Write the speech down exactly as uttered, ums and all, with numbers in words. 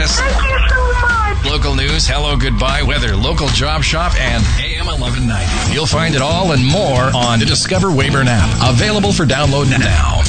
list. Thank you so much. Local news, hello, goodbye, weather, local job shop, and A M eleven ninety. You'll find it all and more on the Discover Weyburn app. Available for download now.